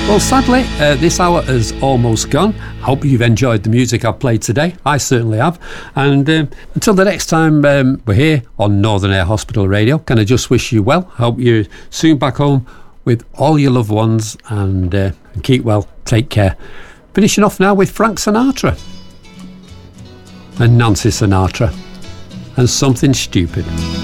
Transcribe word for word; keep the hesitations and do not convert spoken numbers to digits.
Well, sadly, uh, this hour has almost gone. I hope you've enjoyed the music I've played today. I certainly have. And um, until the next time um, we're here on Northern Air Hospital Radio, can I just wish you well? I hope you're soon back home with all your loved ones, and, uh, and keep well. Take care. Finishing off now with Frank Sinatra and Nancy Sinatra and Something Stupid.